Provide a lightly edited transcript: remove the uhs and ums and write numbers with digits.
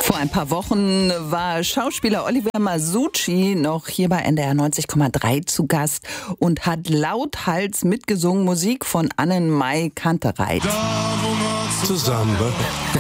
Vor ein paar Wochen war Schauspieler Oliver Masucci noch hier bei NDR 90,3 zu Gast und hat lauthals mitgesungen, Musik von Annemarie Kantereit. Zusammen.